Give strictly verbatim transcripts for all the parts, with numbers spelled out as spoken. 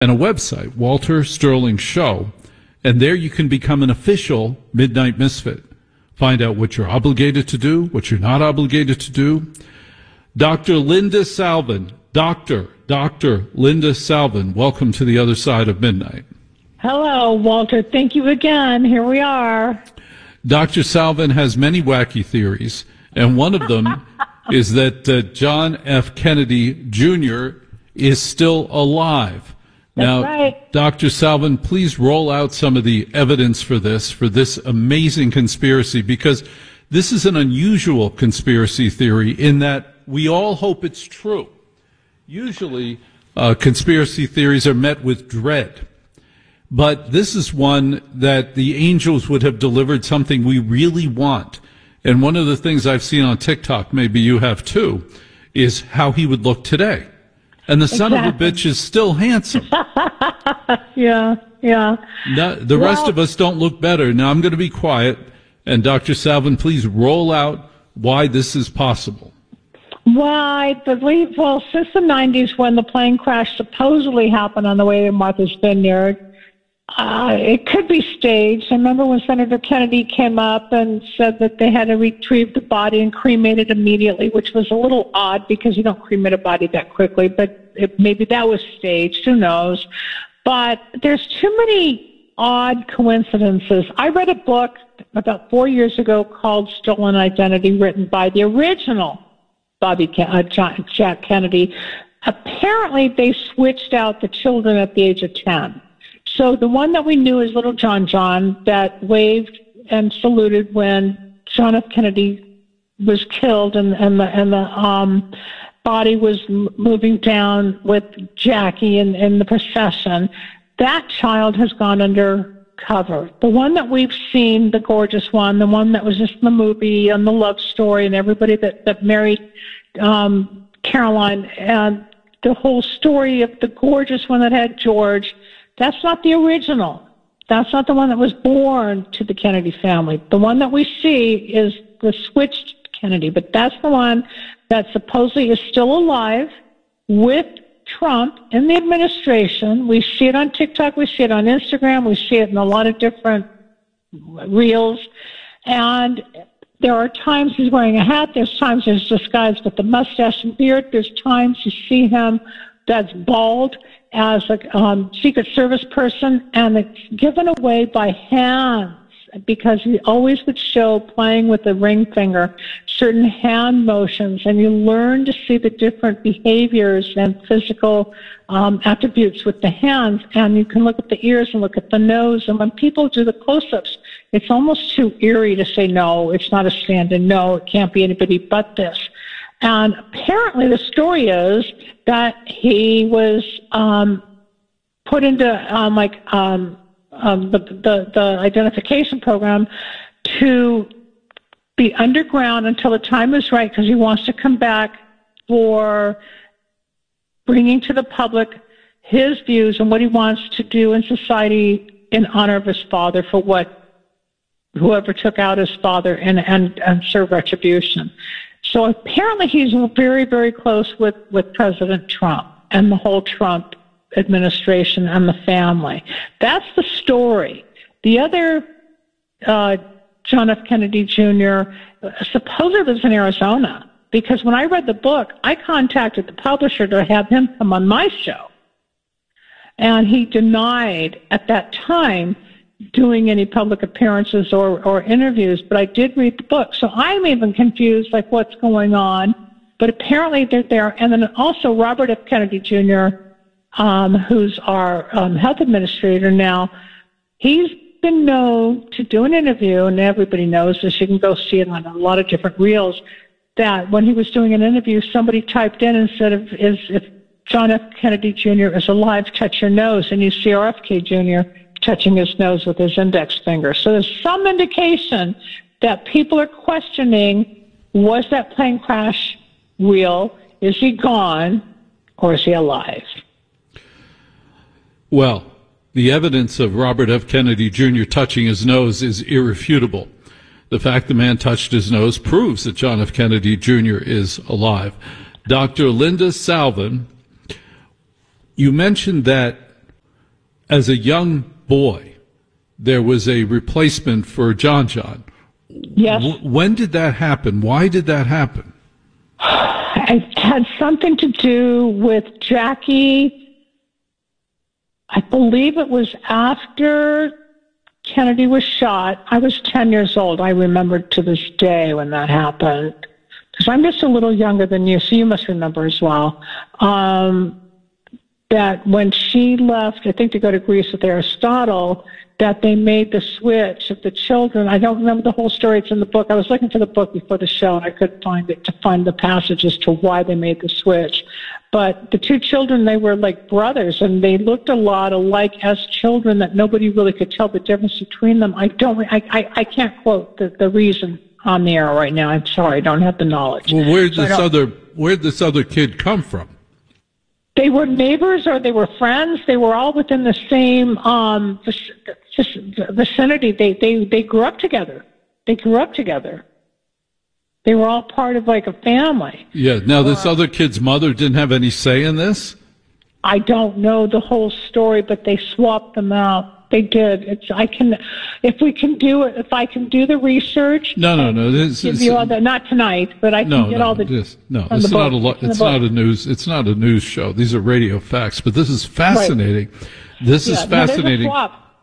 and a website, Walter Sterling Show, and there you can become an official Midnight Misfit. Find out what you're obligated to do, what you're not obligated to do. Doctor Linda Salvin, Doctor, Doctor Linda Salvin, welcome to the other side of midnight. Hello, Walter. Thank you again. Here we are. Doctor Salvin has many wacky theories, and one of them is that uh, John F. Kennedy Junior is still alive. That's now, right. Doctor Salvin, please roll out some of the evidence for this, for this amazing conspiracy, because this is an unusual conspiracy theory in that we all hope it's true. Usually, uh, conspiracy theories are met with dread. But this is one that the angels would have delivered something we really want. And one of the things I've seen on TikTok, maybe you have too, is how he would look today. And the son exactly. of a bitch is still handsome. yeah, yeah. Now, the well, rest of us don't look better. Now, I'm going to be quiet. And Doctor Salvin, please roll out why this is possible. Well, I believe, well, since the nineties when the plane crash supposedly happened on the way to Martha's Vineyard, Uh, it could be staged. I remember when Senator Kennedy came up and said that they had to retrieve the body and cremate it immediately, which was a little odd because you don't cremate a body that quickly, but it, maybe that was staged. Who knows? But there's too many odd coincidences. I read a book about four years ago called Stolen Identity, written by the original Bobby Ken- uh, John, Jack Kennedy. Apparently, they switched out the children at the age of ten. So the one that we knew is little John John that waved and saluted when John F. Kennedy was killed and, and the, and the um, body was m- moving down with Jackie in, in the procession, that child has gone undercover. The one that we've seen, the gorgeous one, the one that was just in the movie and the love story and everybody that, that married um, Caroline, and the whole story of the gorgeous one that had George, that's not the original. That's not the one that was born to the Kennedy family. The one that we see is the switched Kennedy, but that's the one that supposedly is still alive with Trump in the administration. We see it on TikTok. We see it on Instagram. We see it in a lot of different reels. And there are times he's wearing a hat. There's times he's disguised with the mustache and beard. There's times you see him that's bald as a um, Secret Service person, and it's given away by hands because he always would show playing with the ring finger, certain hand motions, and you learn to see the different behaviors and physical um, attributes with the hands, and you can look at the ears and look at the nose, and when people do the close-ups, it's almost too eerie to say, no, it's not a stand-in, no, it can't be anybody but this. And apparently the story is that he was um, put into um, like um, um, the, the, the identification program to be underground until the time is right because he wants to come back for bringing to the public his views and what he wants to do in society in honor of his father for what whoever took out his father and, and, and serve retribution. So apparently he's very, very close with, with President Trump and the whole Trump administration and the family. That's the story. The other, uh, John F. Kennedy Junior supposedly lives in Arizona because when I read the book, I contacted the publisher to have him come on my show. And he denied at that time doing any public appearances or, or interviews, but I did read the book. So I'm even confused, like, what's going on. But apparently they're there. And then also Robert F. Kennedy Junior, um, who's our um, health administrator now, he's been known to do an interview, and everybody knows this. You can go see it on a lot of different reels, that when he was doing an interview, somebody typed in and said, if, is, if John F. Kennedy Junior is alive, touch your nose. And you see R F K Junior touching his nose with his index finger. So there's some indication that people are questioning, was that plane crash real? Is he gone? Or is he alive? Well, the evidence of Robert F. Kennedy Junior touching his nose is irrefutable. The fact the man touched his nose proves that John F. Kennedy Junior is alive. Doctor Linda Salvin, you mentioned that as a young boy, there was a replacement for John John. Yes. W- when did that happen? Why did that happen? It had something to do with Jackie. I believe it was after Kennedy was shot. I was ten years old. I remember to this day when that happened. Because I'm just a little younger than you, so you must remember as well. Um, that when she left, I think to go to Greece with Aristotle, that they made the switch of the children. I don't remember the whole story. It's in the book. I was looking for the book before the show, and I couldn't find it to find the passage as to why they made the switch. But the two children, they were like brothers, and they looked a lot alike as children that nobody really could tell the difference between them. I don't, I, I, I can't quote the, the reason on the air right now. I'm sorry, I don't have the knowledge. Well, where'd So I this don't- other where'd this other kid come from? They were neighbors or they were friends. They were all within the same um, vic- vicinity. They, they, they grew up together. They grew up together. They were all part of like a family. Yeah. Now, this other kid's mother didn't have any say in this? I don't know the whole story, but they swapped them out. They did. It's. I can, if we can do it. If I can do the research. No, no, no. and This give is you all the, not tonight, but I can no, get no. all the. This, no, from this the is not a. book. Lo- From the it's book. not a news. It's not a news show. These are radio facts. But this is fascinating. This Yeah, is no, there's a fascinating. swap.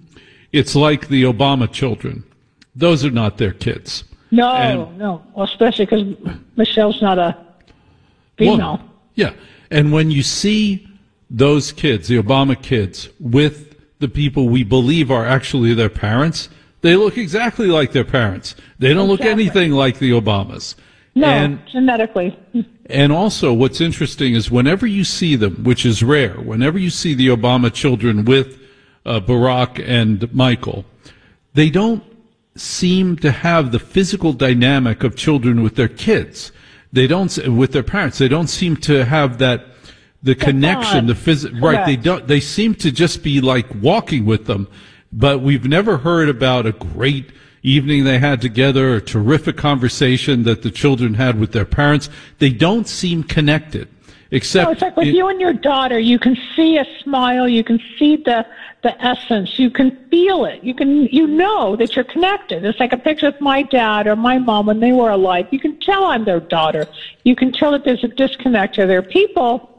It's like the Obama children. Those are not their kids. No, And- no. Well, especially because Michelle's not a female. Well, yeah. And when you see those kids, the Obama kids, with the people we believe are actually their parents, they look exactly like their parents. They don't look Exactly. anything like the Obamas. No, And, genetically. and also what's interesting is whenever you see them, which is rare, whenever you see the Obama children with uh, Barack and Michael, they don't seem to have the physical dynamic of children with their kids. They don't, with their parents, they don't seem to have that, the connection, bond. the phys- right. They don't, they seem to just be like walking with them, but we've never heard about a great evening they had together, a terrific conversation that the children had with their parents. They don't seem connected, except No, it's like with in- you and your daughter, you can see a smile, you can see the the essence, you can feel it, you can you know that you're connected. It's like a picture of my dad or my mom when they were alive. You can tell I'm their daughter. You can tell that there's a disconnect. There are people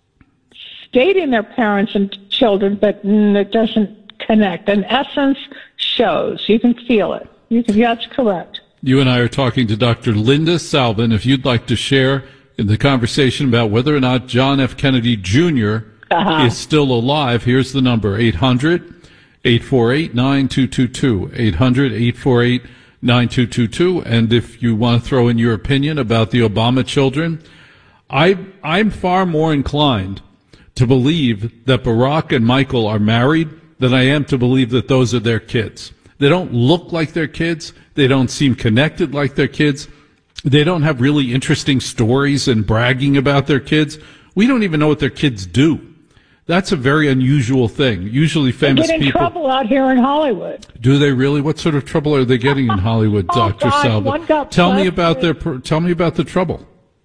dating their parents and children, but mm, it doesn't connect. An essence shows. You can feel it. You can. That's correct. You and I are talking to Doctor Linda Salvin. If you'd like to share in the conversation about whether or not John F. Kennedy Junior Uh-huh. is still alive, here's the number, eight hundred, eight four eight, nine two two two, eight hundred, eight four eight, nine two two two. And if you want to throw in your opinion about the Obama children, I, I'm far more inclined to believe that Barack and Michael are married than I am to believe that those are their kids. They don't look like their kids. They don't seem connected like their kids. They don't have really interesting stories and bragging about their kids. We don't even know what their kids do. That's a very unusual thing. Usually They famous get in people. trouble out here in Hollywood. Do they really? What sort of trouble are they getting in Hollywood, Oh, Doctor God, Salvin? one got Tell me busted. about their. pr- Tell me about the trouble.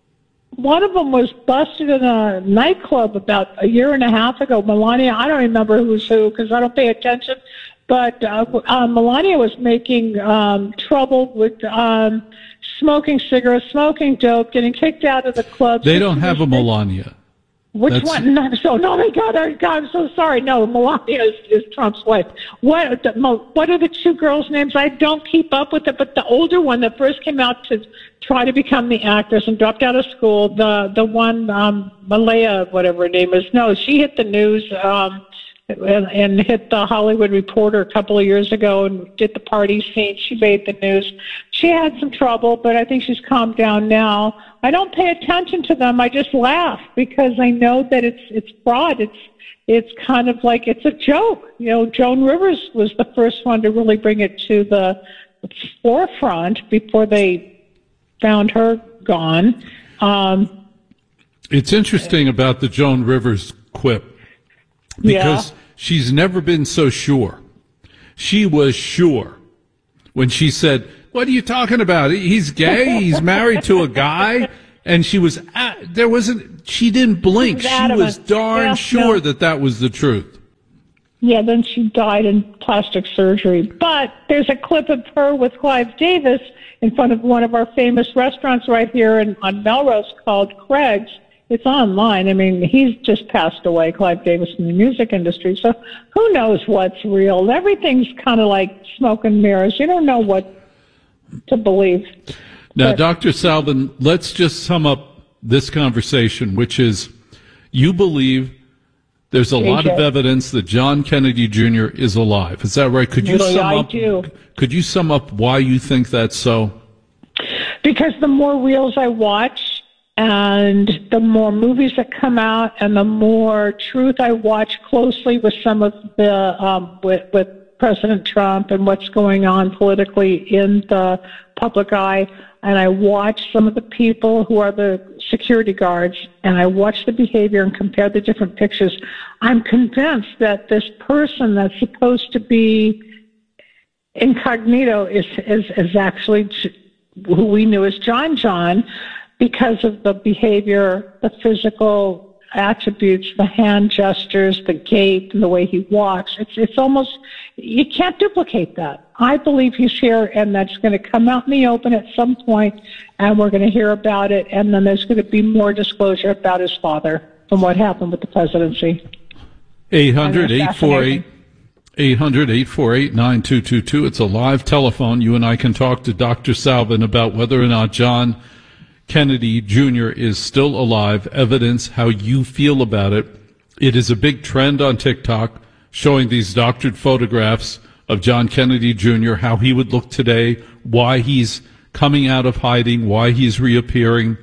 One of them was busted in a nightclub about a year and a half ago. Melania, I don't remember who's who because I don't pay attention. But uh, uh, Melania was making um, trouble with um, smoking cigarettes, smoking dope, getting kicked out of the club. They don't have a Melania. Which That's- one? No, so, no, my God, I, God, I'm so sorry. No, Melania is, is Trump's wife. What, the, Mo- what are the two girls' names? I don't keep up with it, but the older one that first came out to try to become the actress and dropped out of school, the the one, um, Malaya, whatever her name is, no, she hit the news um, and, and hit the Hollywood Reporter a couple of years ago and did the party scene. She made the news. She had some trouble, but I think she's calmed down now. I don't pay attention to them. I just laugh because I know that it's it's fraud. It's it's kind of like it's a joke. You know, Joan Rivers was the first one to really bring it to the forefront before they found her gone. Um, It's interesting about the Joan Rivers quip because Yeah. she's never been so sure. She was sure when she said, "What are you talking about? He's gay. He's married to a guy." And she was, at, there wasn't, she didn't blink. She was She adamant. was darn Yeah, sure no. that that was the truth. Yeah, then she died in plastic surgery. But there's a clip of her with Clive Davis in front of one of our famous restaurants right here in, on Melrose called Craig's. It's online. I mean, he's just passed away, Clive Davis, in the music industry. So who knows what's real? Everything's kind of like smoke and mirrors. You don't know what to believe. Now, but, Doctor Salvin, let's just sum up this conversation, which is you believe there's a lot of evidence that John Kennedy Junior is alive. Is that right? Could you really, sum I up? do. Could you sum up why you think that's so? Because the more reels I watch, and the more movies that come out, and the more truth I watch closely with some of the um, with, with President Trump and what's going on politically in the public eye, and I watch some of the people who are the security guards, and I watch the behavior and compare the different pictures, I'm convinced that this person that's supposed to be incognito is is, is actually who we knew as John John, because of the behavior, the physical attributes, the hand gestures, the gait, and the way he walks. It's it's almost, you can't duplicate that. I believe he's here, and that's going to come out in the open at some point, and we're going to hear about it, and then there's going to be more disclosure about his father and what happened with the presidency. eight hundred, eight four eight, eight hundred, eight four eight, nine two two two. It's a live telephone. You and I can talk to Doctor Salvin about whether or not John Kennedy Junior is still alive, evidence how you feel about it. It is a big trend on TikTok showing these doctored photographs of John Kennedy Junior, how he would look today, why he's coming out of hiding, why he's reappearing.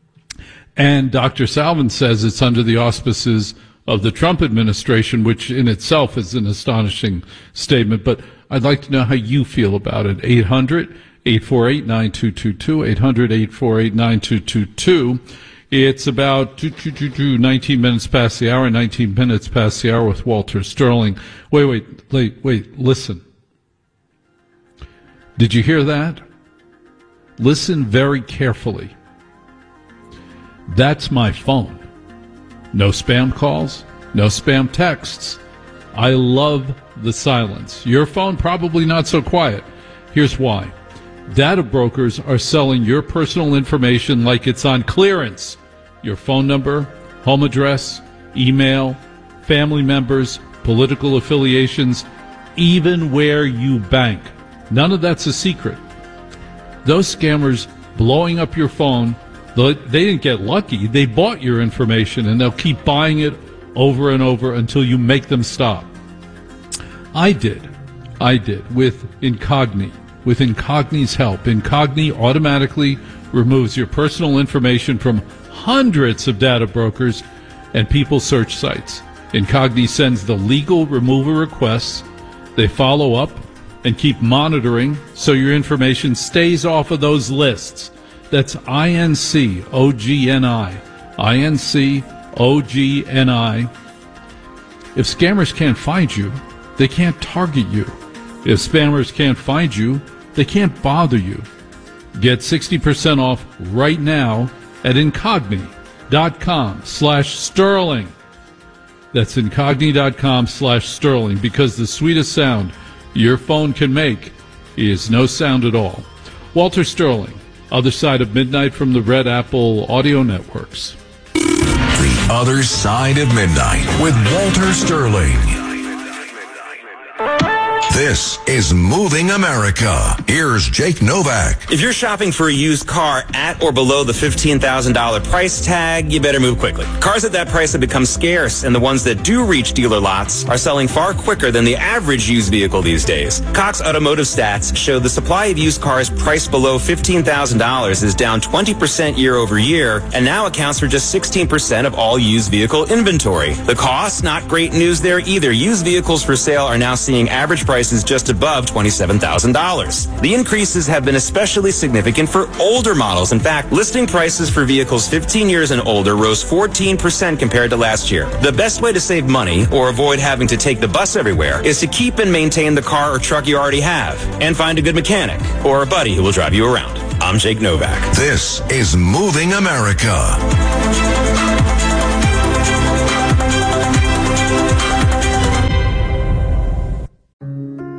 And Doctor Salvin says it's under the auspices of the Trump administration, which in itself is an astonishing statement. But I'd like to know how you feel about it. eight hundred, eight four eight, nine two two two, eight hundred, eight four eight, nine two two two. It's about two, two, two, two, nineteen minutes past the hour, nineteen minutes past the hour with Walter Sterling. Wait, wait, wait, wait, listen. Did you hear that? Listen very carefully. That's my phone. No spam calls, no spam texts. I love the silence. Your phone probably not so quiet. Here's why. Data brokers are selling your personal information like it's on clearance. Your phone number, home address, email, family members, political affiliations, even where you bank. None of that's a secret. Those scammers blowing up your phone, they didn't get lucky. They bought your information, and they'll keep buying it over and over until you make them stop. I did. I did with Incogni. With Incogni's help, Incogni automatically removes your personal information from hundreds of data brokers and people search sites. Incogni sends the legal removal requests. They follow up and keep monitoring so your information stays off of those lists. That's I N C O G N I. I N C O G N I. If scammers can't find you, they can't target you. If spammers can't find you, they can't bother you. Get sixty percent off right now at incogni.com slash sterling. That's incogni.com slash sterling, because the sweetest sound your phone can make is no sound at all. Walter Sterling, Other Side of Midnight from the Red Apple Audio Networks. The Other Side of Midnight with Walter Sterling. This is Moving America. Here's Jake Novak. If you're shopping for a used car at or below the fifteen thousand dollars price tag, you better move quickly. Cars at that price have become scarce, and the ones that do reach dealer lots are selling far quicker than the average used vehicle these days. Cox Automotive Stats show the supply of used cars priced below fifteen thousand dollars is down twenty percent year over year, and now accounts for just sixteen percent of all used vehicle inventory. The cost, not great news there either. Used vehicles for sale are now seeing average prices just above twenty-seven thousand dollars. The increases have been especially significant for older models. In fact, listing prices for vehicles fifteen years and older rose fourteen percent compared to last year. The best way to save money or avoid having to take the bus everywhere is to keep and maintain the car or truck you already have, and find a good mechanic or a buddy who will drive you around. I'm Jake Novak. This is Moving America.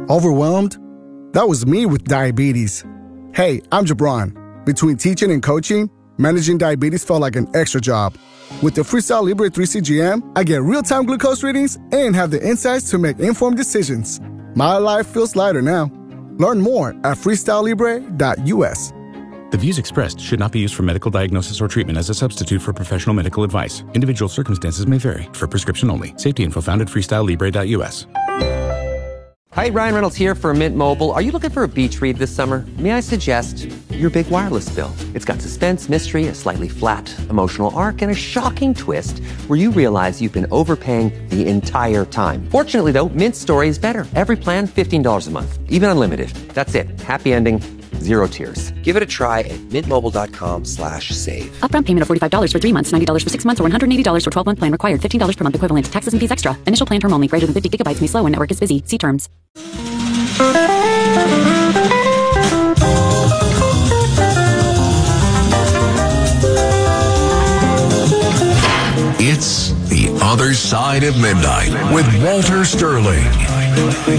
Overwhelmed? That was me with diabetes. Hey, I'm Jabron. Between teaching and coaching, managing diabetes felt like an extra job. With the Freestyle Libre three C G M, I get real-time glucose readings and have the insights to make informed decisions. My life feels lighter now. Learn more at freestyle libre dot u s. The views expressed should not be used for medical diagnosis or treatment as a substitute for professional medical advice. Individual circumstances may vary. For prescription only. Safety info found at freestyle libre dot u s. Hi, Ryan Reynolds here for Mint Mobile. Are you looking for a beach read this summer? May I suggest your big wireless bill? It's got suspense, mystery, a slightly flat, emotional arc, and a shocking twist where you realize you've been overpaying the entire time. Fortunately, though, Mint's story is better. Every plan, fifteen dollars a month. Even unlimited. That's it. Happy ending. Zero tears. Give it a try at mintmobile.com slash save. Upfront payment of forty-five dollars for three months, ninety dollars for six months, or one hundred eighty dollars for twelve-month plan required. fifteen dollars per month equivalent. Taxes and fees extra. Initial plan term only. Greater than fifty gigabytes may slow when network is busy. See terms. It's The Other Side of Midnight with Walter Sterling.